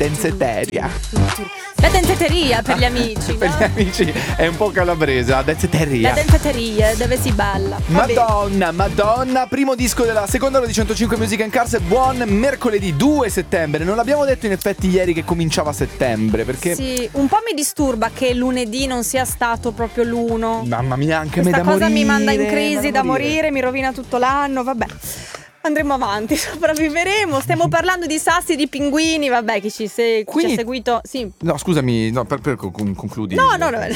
denzeteria. La denzeteria per gli amici. Per gli amici è un po' calabrese, la denzeteria. La denzeteria, dove si balla. Madonna, primo disco della seconda ora di 105 Music and Cars. Buon mercoledì 2 settembre. Non l'abbiamo detto in effetti ieri che cominciava settembre, perché sì, un po' mi disturba che lunedì non sia stato proprio l'1. Mamma mia, anche questa me da cosa morire, mi manda in crisi da morire, mi rovina tutto l'anno, vabbè. Andremo avanti, sopravviveremo. Stiamo parlando di sassi, di pinguini. Vabbè, chi ci ha seguito. Sì. No, scusami, no, per concludi. No.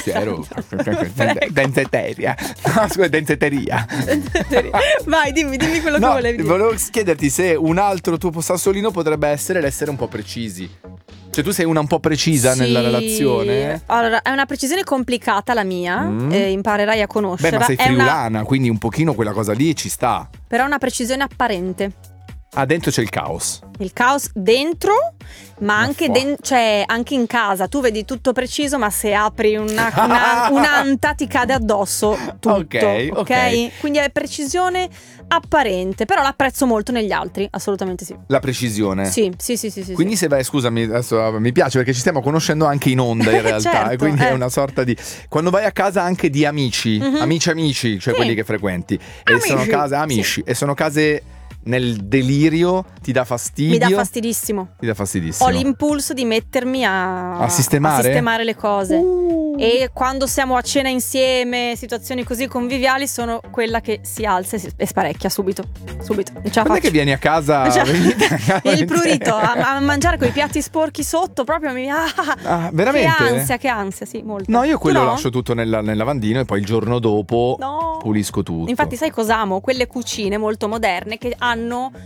Denzeteria. No, scusa, denzeteria. Vai, dimmi quello che volevi dire. Volevo chiederti se un altro tuo sassolino potrebbe essere l'essere un po' precisi. Cioè tu sei una un po' precisa nella relazione? Allora, è una precisione complicata la mia, imparerai a conoscerla. Beh, ma sei friulana, quindi un pochino quella cosa lì ci sta. Però è una precisione apparente. Ah, dentro c'è il caos. Il caos dentro, ma anche, cioè, anche in casa. Tu vedi tutto preciso, ma se apri un'anta ti cade addosso tutto. Ok? Quindi è precisione apparente, però l'apprezzo molto negli altri, assolutamente sì. La precisione? Sì. Quindi se vai, scusami, adesso mi piace perché ci stiamo conoscendo anche in onda in realtà. Certo, e quindi è una sorta di... Quando vai a casa anche di amici, amici, cioè quelli che frequenti. E sono case, amici, e sono case... Nel delirio ti dà fastidio? Mi dà fastidissimo. Ho l'impulso di mettermi a sistemare le cose. E quando siamo a cena insieme, situazioni così conviviali, sono quella che si alza e sparecchia subito. Quando è che vieni a casa? Il prurito a mangiare con i piatti sporchi sotto, proprio mi... veramente? Che ansia, sì, molto. No, io quello lascio tutto nel lavandino e poi il giorno dopo pulisco tutto. Infatti sai cos'amo? Quelle cucine molto moderne che hanno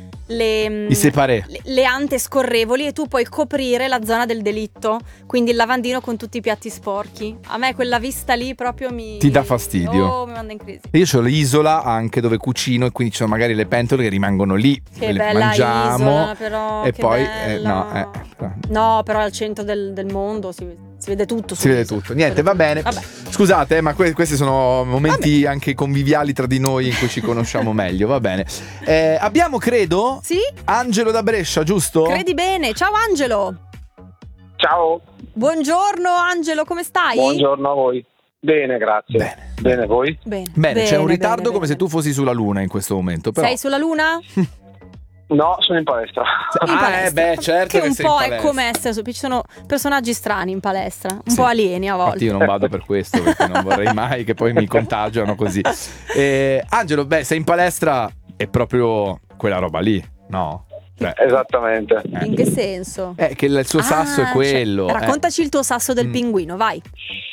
i separé, le ante scorrevoli e tu puoi coprire la zona del delitto, quindi il lavandino con tutti i piatti sporchi. A me quella vista lì proprio ti dà fastidio. Mi manda in crisi. Io ho l'isola anche dove cucino e quindi ci sono magari le pentole che rimangono lì, che le bella mangiamo isola, però, e poi no, però al centro del mondo si vede tutto. Si vede tutto. Niente, va bene. Vabbè. Scusate, ma questi sono momenti anche conviviali tra di noi in cui ci conosciamo meglio, va bene. Abbiamo, credo, Angelo da Brescia, giusto? Credi bene. Ciao Angelo. Ciao. Buongiorno Angelo, come stai? Buongiorno a voi. Bene, grazie. Bene voi? Bene, c'è un ritardo come se tu fossi sulla Luna in questo momento. Però... Sei sulla Luna? No, sono in palestra. Certo che un po' è come essere ci sono personaggi strani in palestra, un po' alieni a volte. Infatti io non vado per questo, perché non vorrei mai che poi mi contagiano così. Angelo, sei in palestra, è proprio quella roba lì, no? Esattamente. In che senso? Che il suo sasso è quello. Raccontaci il tuo sasso del pinguino, vai.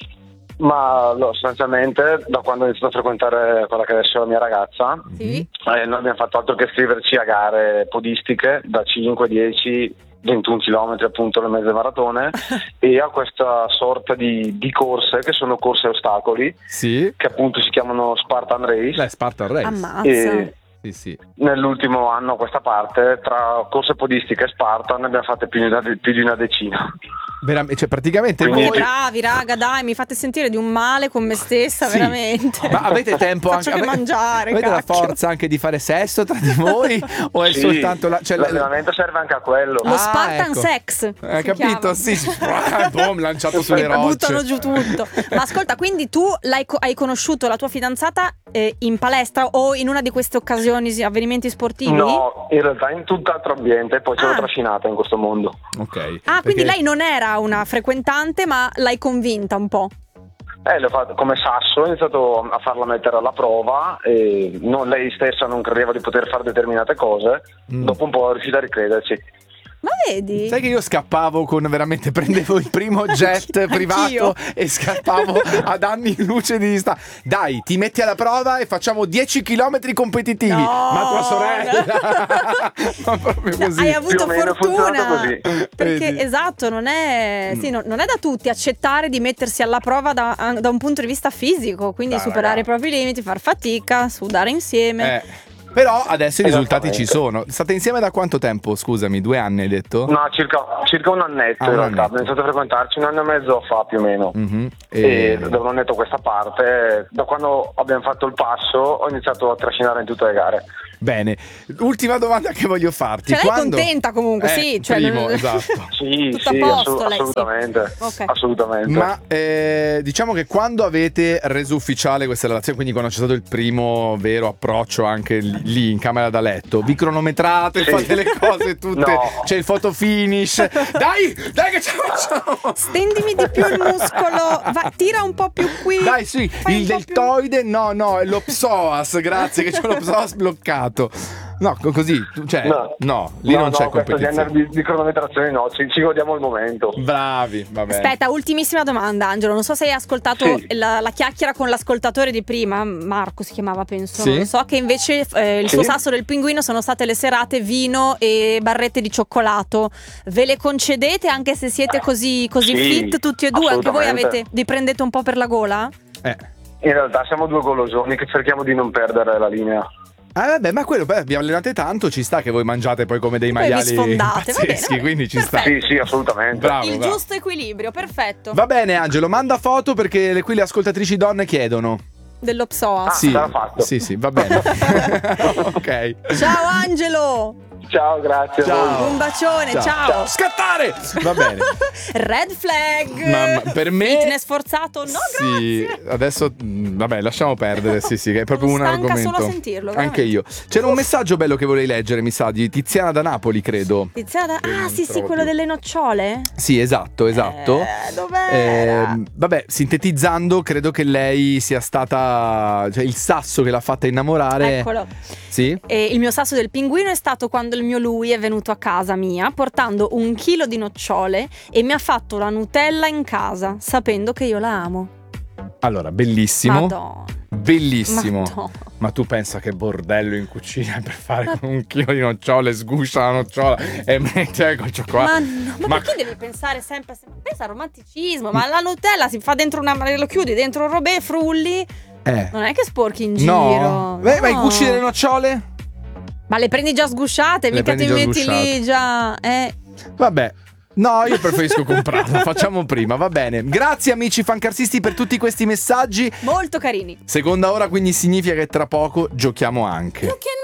Ma sostanzialmente da quando ho iniziato a frequentare quella che adesso è la mia ragazza, non abbiamo fatto altro che iscriverci a gare podistiche da 5, 10, 21 km appunto le mezze maratone e a questa sorta di corse che sono corse a ostacoli che appunto si chiamano Spartan Race. Spartan Race. Ammazza. Sì. Nell'ultimo anno a questa parte tra corse podistiche e Spartan ne abbiamo fatte più di una decina. Cioè praticamente voi bravi raga, dai, mi fate sentire di un male con me stessa, veramente. Ma avete tempo anche che mangiare, avete la forza anche di fare sesso tra di voi o è soltanto l'allenamento serve anche a quello. Lo Spartan Sex, hai capito? Boom, lanciato sulle rocce, buttano giù tutto. Ma ascolta, quindi tu hai conosciuto la tua fidanzata in palestra o in una di queste occasioni, avvenimenti sportivi? No, in realtà in tutt'altro ambiente, poi sono trascinata in questo mondo. Ok. Quindi lei non era una frequentante, ma l'hai convinta un po'? L'ho fatto come sasso, ho iniziato a farla mettere alla prova e lei stessa non credeva di poter fare determinate cose. Dopo un po' è riuscita a ricrederci. Ma vedi? Sai che io scappavo prendevo il primo jet privato e scappavo ad anni luce di distanza. Dai, ti metti alla prova e facciamo 10 km competitivi. Ma tua sorella ma proprio così. Hai avuto fortuna così. perché esatto, non è non è da tutti accettare di mettersi alla prova da un punto di vista fisico, quindi superare i propri limiti, far fatica, sudare insieme. Però adesso i risultati ci sono. State insieme da quanto tempo? Scusami, 2 anni hai detto? No, circa un annetto in realtà. Abbiamo iniziato a frequentarci 1 anno e mezzo fa più o meno. E da un annetto a questa parte, da quando abbiamo fatto il passo, ho iniziato a trascinare in tutte le gare. Bene, ultima domanda che voglio farti. Lei è contenta comunque, sì. Primo, esatto. Sì, tutto a posto, assolutamente. Okay. Assolutamente. Ma diciamo che quando avete reso ufficiale questa relazione, quindi quando c'è stato il primo vero approccio anche lì in camera da letto, vi cronometrate, fate le cose tutte, c'è il photo finish. Dai che ce la facciamo! Stendimi di più il muscolo, tira un po' più qui. Dai, sì, il deltoide, no, è lo psoas, grazie che c'è lo psoas bloccato. No, così, cioè, lì non c'è competizione. Questo genere di cronometrazione ci godiamo il momento. Bravi, va bene. Aspetta, ultimissima domanda, Angelo. Non so se hai ascoltato la chiacchiera con l'ascoltatore di prima, Marco si chiamava, penso. Sì. So che invece il suo sasso del pinguino sono state le serate vino e barrette di cioccolato. Ve le concedete anche se siete così fit tutti e due? Anche voi vi prendete un po' per la gola? In realtà siamo due golosoni che cerchiamo di non perdere la linea. Vabbè, ma quello vi allenate tanto, ci sta che voi mangiate poi come dei maiali pazzeschi, quindi ci sta. Sì, assolutamente. Bravo, giusto equilibrio, perfetto. Va bene, Angelo, manda foto perché qui le ascoltatrici donne chiedono. Dello psoas. Sarà fatto. Sì, va bene. Ok. Ciao Angelo. Ciao, grazie. Ciao. Un bacione, ciao. Scattare! Va bene. Red flag. Ma per me fitness forzato, no, sì, grazie. Adesso vabbè, lasciamo perdere, sì, che è proprio un argomento. Solo a sentirlo, veramente. Anche io. C'era un messaggio bello che volevi leggere, mi sa, di Tiziana da Napoli, credo. Sì, quello delle nocciole? Sì, esatto. Dov'è? Vabbè, sintetizzando, credo che lei sia stata, cioè il sasso che l'ha fatta innamorare. Eccolo. Sì? E il mio sasso del pinguino è stato quando il mio lui è venuto a casa mia portando 1 chilo di nocciole e mi ha fatto la Nutella in casa, sapendo che io la amo. Allora, bellissimo. Madonna. Bellissimo. Madonna. Ma tu pensa che bordello in cucina per fare 1 chilo di nocciole, sguscia la nocciola e mette col cioccolato. Ma perché devi pensare sempre pensa al romanticismo? Ma la Nutella si fa dentro lo chiudi dentro un robè, frulli. Non è che sporchi in giro. No. Ma i gusci delle nocciole? Ma le prendi già sgusciate, mica ti metti lì già. Vabbè. No, io preferisco comprarla, facciamo prima, va bene. Grazie amici fancarsisti per tutti questi messaggi. Molto carini. Seconda ora, quindi significa che tra poco giochiamo anche.